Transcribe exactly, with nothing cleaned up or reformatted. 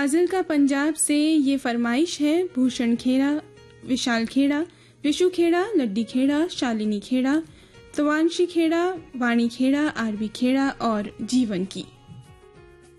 फाजिलका पंजाब से ये फरमाइश है भूषण खेड़ा, विशाल खेड़ा, विशु खेड़ा, लड्डी खेड़ा, शालिनी खेड़ा, तवांशी खेड़ा, वाणी खेड़ा, आरबी खेड़ा और जीवन की।